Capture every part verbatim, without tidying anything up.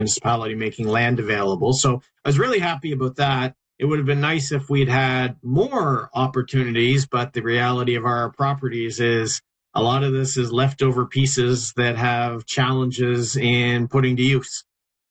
municipality making land available. So I was really happy about that. It would have been nice if we'd had more opportunities, but the reality of our properties is a lot of this is leftover pieces that have challenges in putting to use.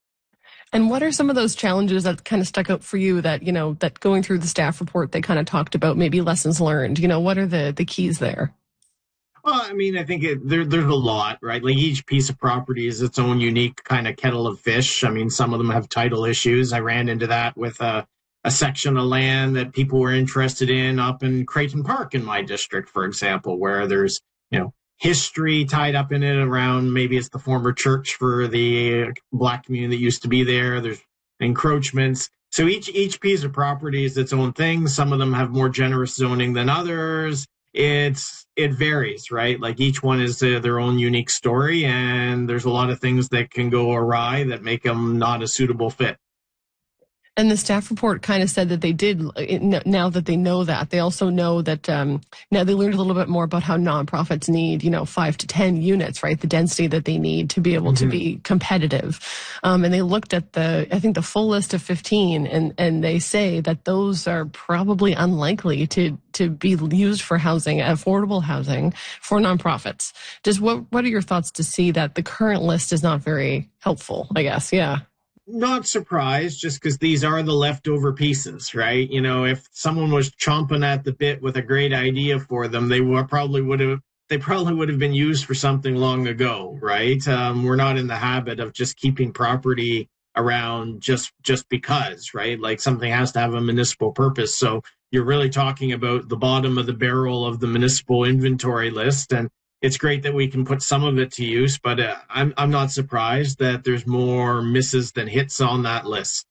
And what are some of those challenges that kind of stuck out for you that, you know, that going through the staff report, they kind of talked about maybe lessons learned? You know, what are the, the keys there? Well, I mean, I think it, there, there's a lot, right? Like each piece of property is its own unique kind of kettle of fish. I mean, some of them have title issues. I ran into that with a, a section of land that people were interested in up in Creighton Park in my district, for example, where there's, you know, history tied up in it around maybe it's the former church for the Black community that used to be there. There's encroachments. So each each piece of property is its own thing. Some of them have more generous zoning than others. It's it varies, right? Like each one is uh, their own unique story, and there's a lot of things that can go awry that make them not a suitable fit. And the staff report kind of said that they did, now that they know that, they also know that um, now they learned a little bit more about how nonprofits need, you know, five to ten units, right? The density that they need to be able mm-hmm. to be competitive. Um, and they looked at the, I think the full list of fifteen, and, and they say that those are probably unlikely to, to be used for housing, affordable housing for nonprofits. Just what, what are your thoughts to see that the current list is not very helpful, I guess? Yeah. Not surprised, just because these are the leftover pieces, right? You know, if someone was chomping at the bit with a great idea for them, they were, probably would have they probably would have been used for something long ago, right? Um, we're not in the habit of just keeping property around just just because, right? Like something has to have a municipal purpose. So you're really talking about the bottom of the barrel of the municipal inventory list, and it's great that we can put some of it to use, but uh, I'm I'm not surprised that there's more misses than hits on that list.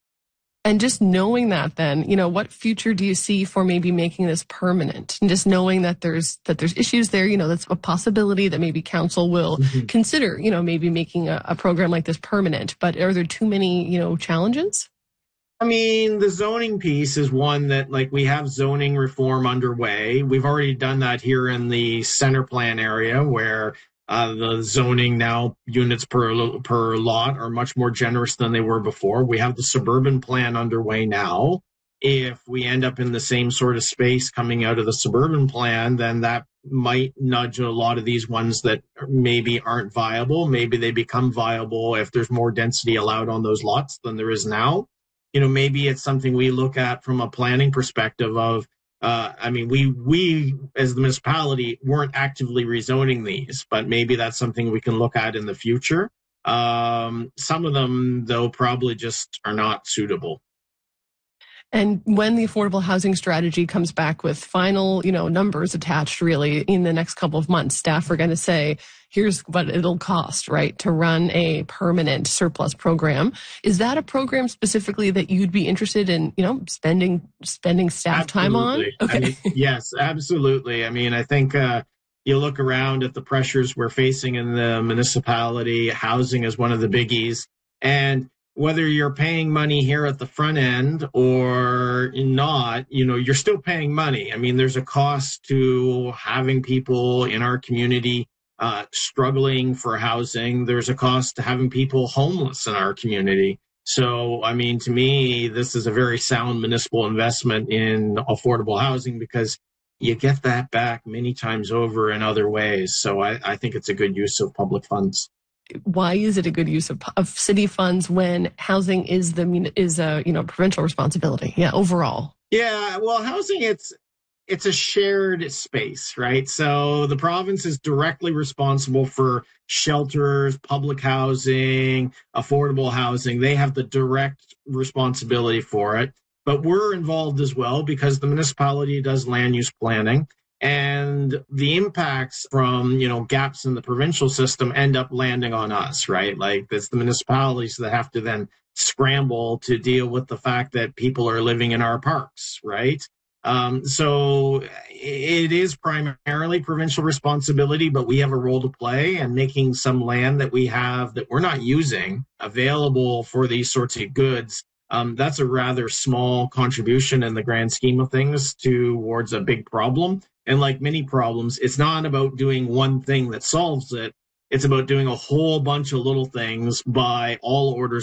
And just knowing that, then, you know, what future do you see for maybe making this permanent? And just knowing that there's that there's issues there, you know, that's a possibility that maybe council will mm-hmm. consider, you know, maybe making a, a program like this permanent. But are there too many, you know, challenges? I mean, the zoning piece is one that, like, we have zoning reform underway. We've already done that here in the center plan area, where uh, the zoning now units per per lot are much more generous than they were before. We have the suburban plan underway now. If we end up in the same sort of space coming out of the suburban plan, then that might nudge a lot of these ones that maybe aren't viable. Maybe they become viable if there's more density allowed on those lots than there is now. You know, maybe it's something we look at from a planning perspective of, uh, I mean, we, we as the municipality weren't actively rezoning these, but maybe that's something we can look at in the future. Um, some of them, though, probably just are not suitable. And when the affordable housing strategy comes back with final, you know, numbers attached really in the next couple of months, staff are going to say, here's what it'll cost, right, to run a permanent surplus program. Is that a program specifically that you'd be interested in, you know, spending spending staff absolutely. time on? Okay. I mean, yes, absolutely. I mean, I think uh, you look around at the pressures we're facing in the municipality, housing is one of the biggies. And whether you're paying money here at the front end or not, you know, you're still paying money. I mean, there's a cost to having people in our community uh, struggling for housing. There's a cost to having people homeless in our community. So, I mean, to me, this is a very sound municipal investment in affordable housing because you get that back many times over in other ways. So I, I think it's a good use of public funds. Why is it a good use of, of city funds when housing is the is a you know provincial responsibility? Yeah, overall. Yeah, well, housing it's it's a shared space, right? So the province is directly responsible for shelters, public housing, affordable housing. They have the direct responsibility for it, but we're involved as well because the municipality does land use planning. And the impacts from, you know, gaps in the provincial system end up landing on us, right? Like it's the municipalities that have to then scramble to deal with the fact that people are living in our parks, right? Um, so it is primarily provincial responsibility, but we have a role to play in making some land that we have that we're not using available for these sorts of goods. Um, that's a rather small contribution in the grand scheme of things towards a big problem. And like many problems, it's not about doing one thing that solves it. It's about doing a whole bunch of little things by all orders